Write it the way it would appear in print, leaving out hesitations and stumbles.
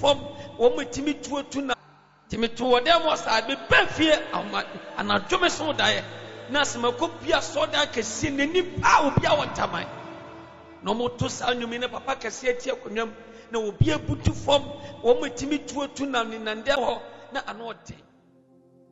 form, woman Timmy to na Timmy to them was I be fear and a Jome so die. Nasamacopia soda can see any power be our time. No more to sound you mean a papa can see it. No, be able to form woman Timmy to na in and there. Na anote